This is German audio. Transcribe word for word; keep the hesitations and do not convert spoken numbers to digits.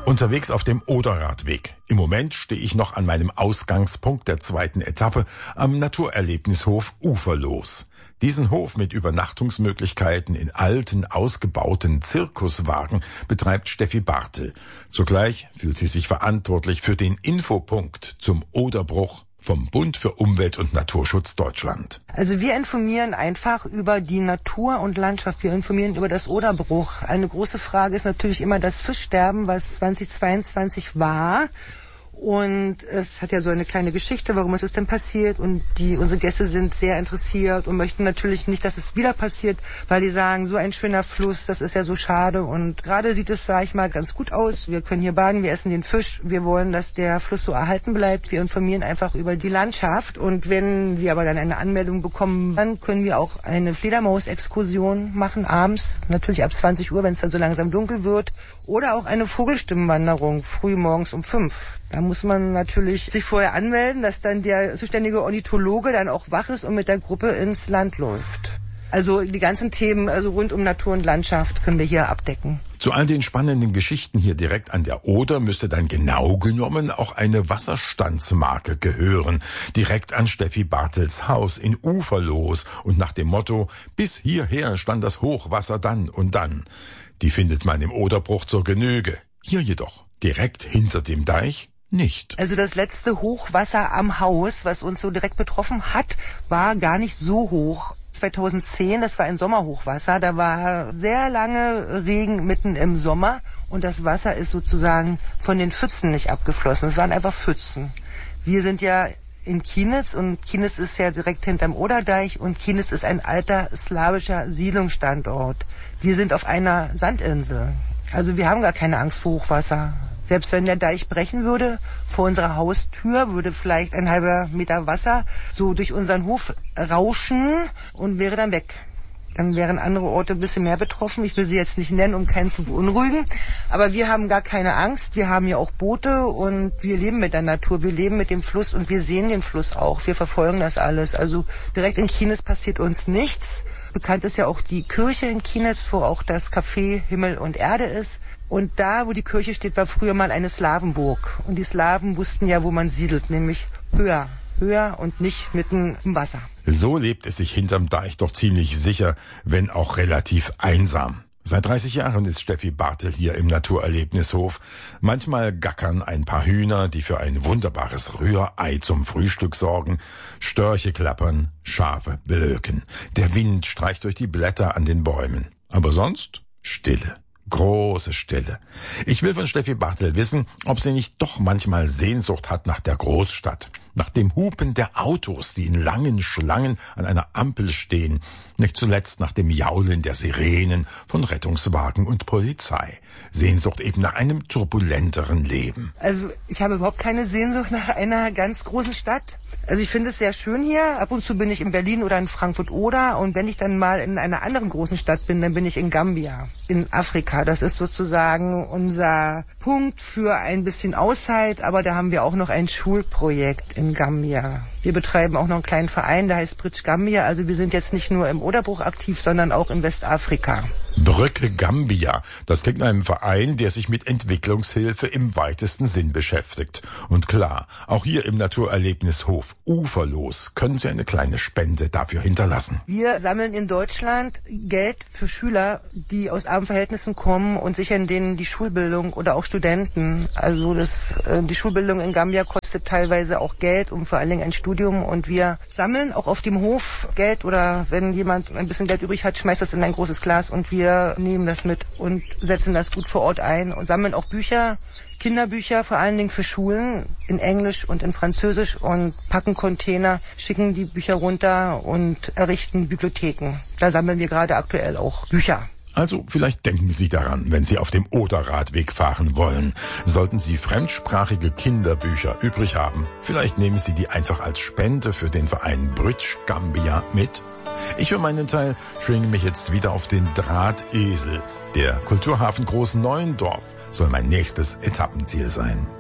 Unterwegs auf dem Oderradweg. Im Moment stehe ich noch an meinem Ausgangspunkt der zweiten Etappe am Naturerlebnishof Uferlos. Diesen Hof mit Übernachtungsmöglichkeiten in alten, ausgebauten Zirkuswagen betreibt Steffi Bartel. Zugleich fühlt sie sich verantwortlich für den Infopunkt zum Oderbruch vom Bund für Umwelt und Naturschutz Deutschland. Also wir informieren einfach über die Natur und Landschaft. Wir informieren über das Oderbruch. Eine große Frage ist natürlich immer das Fischsterben, was zweitausendzweiundzwanzig war. Und es hat ja so eine kleine Geschichte, warum ist es denn passiert. Und die unsere Gäste sind sehr interessiert und möchten natürlich nicht, dass es wieder passiert, weil die sagen, so ein schöner Fluss, das ist ja so schade. Und gerade sieht es, sage ich mal, ganz gut aus. Wir können hier baden, wir essen den Fisch. Wir wollen, dass der Fluss so erhalten bleibt. Wir informieren einfach über die Landschaft. Und wenn wir aber dann eine Anmeldung bekommen, dann können wir auch eine Fledermaus-Exkursion machen, abends, natürlich ab zwanzig Uhr, wenn es dann so langsam dunkel wird. Oder auch eine Vogelstimmenwanderung, früh morgens um fünf. Da muss man natürlich sich vorher anmelden, dass dann der zuständige Ornithologe dann auch wach ist und mit der Gruppe ins Land läuft. Also die ganzen Themen, also rund um Natur und Landschaft können wir hier abdecken. Zu all den spannenden Geschichten hier direkt an der Oder müsste dann genau genommen auch eine Wasserstandsmarke gehören. Direkt an Steffi Bartels Haus in Uferlos und nach dem Motto, bis hierher stand das Hochwasser dann und dann. Die findet man im Oderbruch zur Genüge. Hier jedoch, direkt hinter dem Deich, nicht. Also das letzte Hochwasser am Haus, was uns so direkt betroffen hat, war gar nicht so hoch. zweitausendzehn, das war ein Sommerhochwasser, da war sehr lange Regen mitten im Sommer und das Wasser ist sozusagen von den Pfützen nicht abgeflossen. Es waren einfach Pfützen. Wir sind ja in Kienitz und Kienitz ist ja direkt hinterm Oderdeich und Kienitz ist ein alter slawischer Siedlungsstandort. Wir sind auf einer Sandinsel. Also wir haben gar keine Angst vor Hochwasser. Selbst wenn der Deich brechen würde, vor unserer Haustür würde vielleicht ein halber Meter Wasser so durch unseren Hof rauschen und wäre dann weg. Dann wären andere Orte ein bisschen mehr betroffen. Ich will sie jetzt nicht nennen, um keinen zu beunruhigen. Aber wir haben gar keine Angst. Wir haben ja auch Boote und wir leben mit der Natur. Wir leben mit dem Fluss und wir sehen den Fluss auch. Wir verfolgen das alles. Also direkt in Kienitz passiert uns nichts. Bekannt ist ja auch die Kirche in Kienitz, wo auch das Café Himmel und Erde ist. Und da, wo die Kirche steht, war früher mal eine Slawenburg. Und die Slawen wussten ja, wo man siedelt, nämlich höher. Höher und nicht mitten im Wasser. So lebt es sich hinterm Deich doch ziemlich sicher, wenn auch relativ einsam. Seit dreißig Jahren ist Steffi Bartel hier im Naturerlebnishof. Manchmal gackern ein paar Hühner, die für ein wunderbares Rührei zum Frühstück sorgen. Störche klappern, Schafe blöken. Der Wind streicht durch die Blätter an den Bäumen. Aber sonst Stille. Große Stille. Ich will von Steffi Bartel wissen, ob sie nicht doch manchmal Sehnsucht hat nach der Großstadt. Nach dem Hupen der Autos, die in langen Schlangen an einer Ampel stehen. Nicht zuletzt nach dem Jaulen der Sirenen von Rettungswagen und Polizei. Sehnsucht eben nach einem turbulenteren Leben. Also ich habe überhaupt keine Sehnsucht nach einer ganz großen Stadt. Also ich finde es sehr schön hier. Ab und zu bin ich in Berlin oder in Frankfurt-Oder. Und wenn ich dann mal in einer anderen großen Stadt bin, dann bin ich in Gambia, in Afrika. Das ist sozusagen unser Punkt für ein bisschen Auszeit. Aber da haben wir auch noch ein Schulprojekt in Gambia. Wir betreiben auch noch einen kleinen Verein, der heißt Bridge Gambia. Also wir sind jetzt nicht nur im Oderbruch aktiv, sondern auch in Westafrika. Brücke Gambia. Das klingt nach einem Verein, der sich mit Entwicklungshilfe im weitesten Sinn beschäftigt. Und klar, auch hier im Naturerlebnishof Uferlos können Sie eine kleine Spende dafür hinterlassen. Wir sammeln in Deutschland Geld für Schüler, die aus armen Verhältnissen kommen und sichern denen die Schulbildung oder auch Studenten. Also das, die Schulbildung in Gambia kostet teilweise auch Geld und vor allen Dingen ein Studium. Und wir sammeln auch auf dem Hof Geld oder wenn jemand ein bisschen Geld übrig hat, schmeißt das in ein großes Glas und wir Wir nehmen das mit und setzen das gut vor Ort ein und sammeln auch Bücher, Kinderbücher, vor allen Dingen für Schulen in Englisch und in Französisch und packen Container, schicken die Bücher runter und errichten Bibliotheken. Da sammeln wir gerade aktuell auch Bücher. Also vielleicht denken Sie daran, wenn Sie auf dem Oderradweg fahren wollen. Sollten Sie fremdsprachige Kinderbücher übrig haben, vielleicht nehmen Sie die einfach als Spende für den Verein Bridge Gambia mit. Ich für meinen Teil schwinge mich jetzt wieder auf den Drahtesel. Der Kulturhafen Groß Neuendorf soll mein nächstes Etappenziel sein.